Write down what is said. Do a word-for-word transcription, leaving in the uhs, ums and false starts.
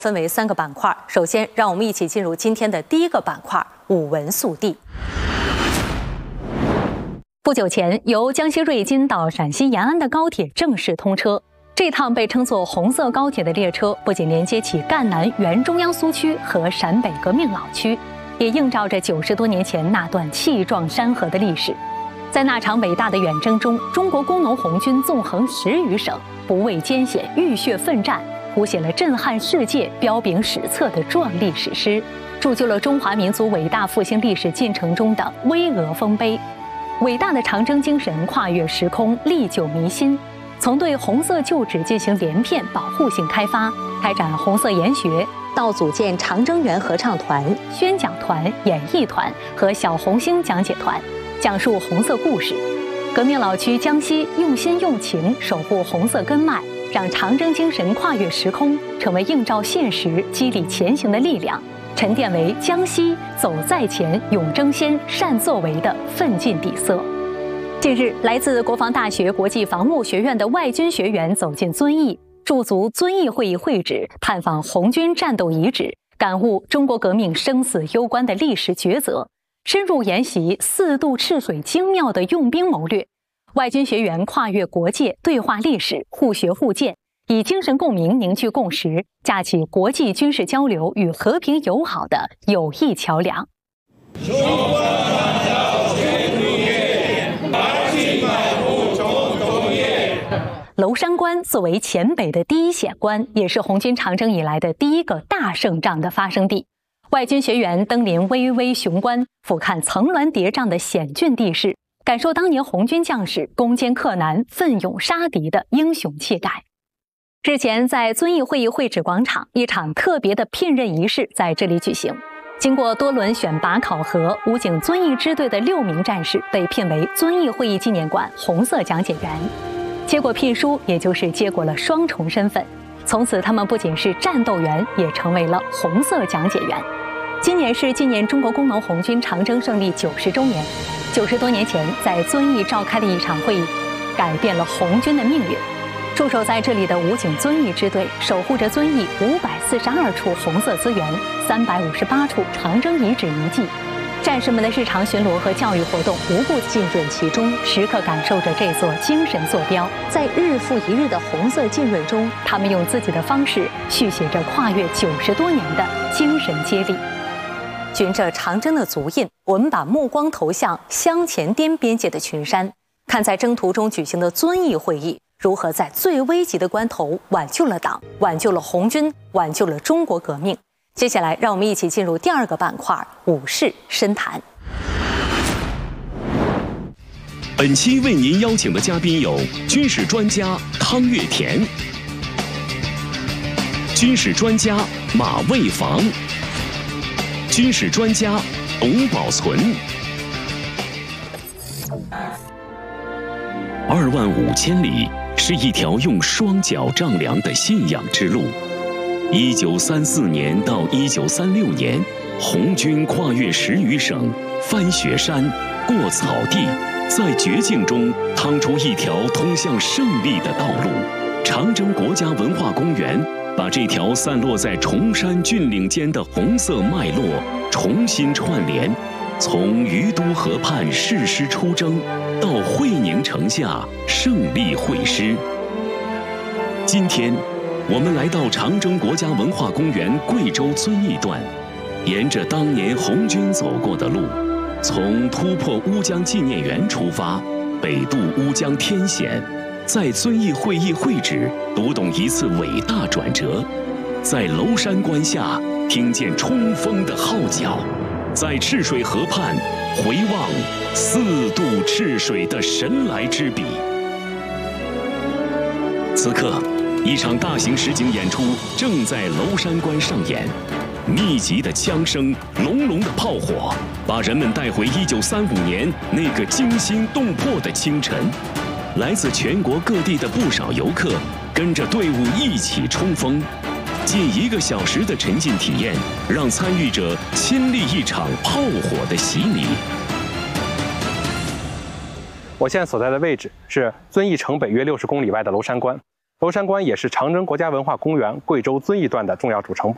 分为三个板块。首先，让我们一起进入今天的第一个板块——五文速递。不久前，由江西瑞金到陕西延安的高铁正式通车。这趟被称作“红色高铁”的列车，不仅连接起赣南原中央苏区和陕北革命老区，也映照着九十多年前那段气壮山河的历史。在那场伟大的远征中，中国工农红军纵横十余省，不畏艰险，浴血奋战，谱写了震撼世界、彪炳史册的壮丽史诗，铸就了中华民族伟大复兴历史进程中的巍峨丰碑。伟大的长征精神跨越时空，历久弥新。从对红色旧址进行连片保护性开发，开展红色研学，到组建长征园合唱团、宣讲团、演艺团和小红星讲解团，讲述红色故事。革命老区江西用心用情守护红色根脉，让长征精神跨越时空，成为映照现实、激励前行的力量，沉淀为江西走在前、勇争先、善作为的奋进底色。近日，来自国防大学国际防务学院的外军学员走进遵义，驻足遵义会议会址，探访红军战斗遗址，感悟中国革命生死攸关的历史抉择，深入研习四渡赤水精妙的用兵谋略。外军学员跨越国界，对话历史，互学互鉴，以精神共鸣凝聚共识，架起国际军事交流与和平友好的友谊桥梁。娄山关作为黔北的第一险关，也是红军长征以来的第一个大胜仗的发生地。外军学员登临巍巍雄关，俯瞰层峦叠嶂的险峻地势，感受当年红军将士攻坚克难、奋勇杀敌的英雄气概。日前，在遵义会议会址广场，一场特别的聘任仪式在这里举行。经过多轮选拔考核，武警遵义支队的六名战士被聘为遵义会议纪念馆红色讲解员。接过聘书，也就是接过了双重身份。从此，他们不仅是战斗员，也成为了红色讲解员。今年是纪念中国工农红军长征胜利九十周年。九十多年前，在遵义召开的一场会议，改变了红军的命运。驻守在这里的武警遵义支队，守护着遵义五百四十二处红色资源、三百五十八处长征遗址遗迹。战士们的日常巡逻和教育活动无不浸润其中，时刻感受着这座精神坐标。在日复一日的红色浸润中，他们用自己的方式续写着跨越九十多年的精神接力。循着长征的足印，我们把目光投向湘黔滇边界的群山，看在征途中举行的遵义会议如何在最危急的关头挽救了党，挽救了红军，挽救了中国革命。接下来，让我们一起进入第二个板块——武士深谈。 本期为您邀请的嘉宾有军事专家汤月田、军事专家马卫防、军事专家董宝存。二万五千里是一条用双脚丈量的信仰之路。一九三四年到一九三六年，红军跨越十余省，翻雪山，过草地，在绝境中趟出一条通向胜利的道路。长征国家文化公园把这条散落在崇山峻岭间的红色脉络重新串联，从于都河畔誓师出征，到会宁城下胜利会师。今天我们来到长征国家文化公园贵州遵义段，沿着当年红军走过的路，从突破乌江纪念园出发，北渡乌江天险，在遵义会议会址读懂一次伟大转折，在娄山关下听见冲锋的号角，在赤水河畔回望四渡赤水的神来之笔。此刻，一场大型实景演出正在娄山关上演，密集的枪声、隆隆的炮火，把人们带回一九三五年那个惊心动魄的清晨。来自全国各地的不少游客跟着队伍一起冲锋，近一个小时的沉浸体验，让参与者亲历一场炮火的洗礼。 我现在所在的位置是遵义城北约六十公里外的娄山关。娄山关也是长征国家文化公园贵州遵义段的重要主城部。